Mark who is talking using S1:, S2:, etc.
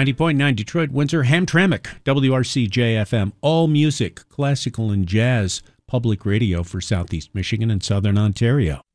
S1: 90.9 Detroit, Windsor, Hamtramck, WRC-JFM, all music, classical and jazz, public radio for Southeast Michigan and Southern Ontario.